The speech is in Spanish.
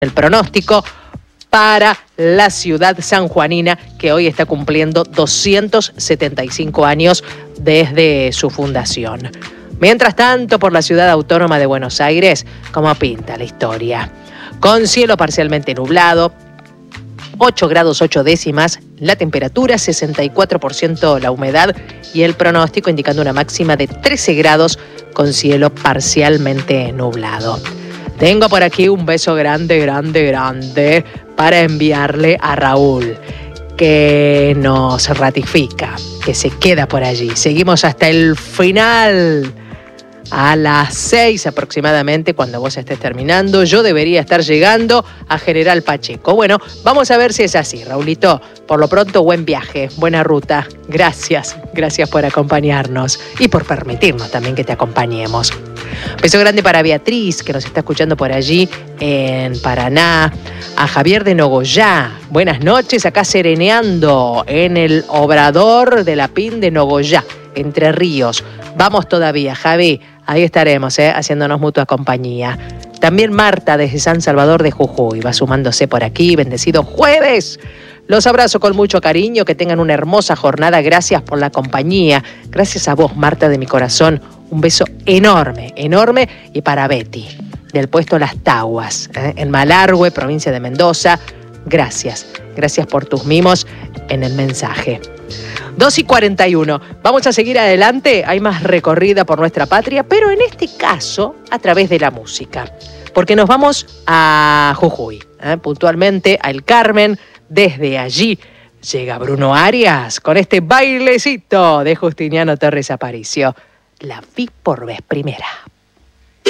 el pronóstico para la ciudad sanjuanina, que hoy está cumpliendo 275 años desde su fundación. Mientras tanto, por la ciudad autónoma de Buenos Aires, ¿cómo pinta la historia? Con cielo parcialmente nublado, 8 grados 8 décimas, la temperatura, 64% la humedad y el pronóstico indicando una máxima de 13 grados con cielo parcialmente nublado. Tengo por aquí un beso grande para enviarle a Raúl, que nos ratifica, que se queda por allí. Seguimos hasta el final. A las 6 aproximadamente, cuando vos estés terminando, yo debería estar llegando a General Pacheco. Bueno, vamos a ver si es así, Raulito. Por lo pronto, buen viaje, buena ruta. Gracias por acompañarnos y por permitirnos también que te acompañemos. Beso grande para Beatriz, que nos está escuchando por allí en Paraná. A Javier de Nogoyá. Buenas noches, acá sereneando en el Obrador de la PIN de Nogoyá, Entre Ríos. Vamos todavía, Javi. Ahí estaremos, haciéndonos mutua compañía. También Marta desde San Salvador de Jujuy va sumándose por aquí. Bendecido jueves. Los abrazo con mucho cariño. Que tengan una hermosa jornada. Gracias por la compañía. Gracias a vos, Marta, de mi corazón. Un beso enorme. Y para Betty, del puesto Las Taguas, en Malargüe, provincia de Mendoza. Gracias por tus mimos en el mensaje. 2:41. Vamos a seguir adelante. Hay más recorrida por nuestra patria, pero en este caso a través de la música. Porque nos vamos a Jujuy, puntualmente a El Carmen. Desde allí llega Bruno Arias con este bailecito de Justiniano Torres Aparicio. La vi por vez primera.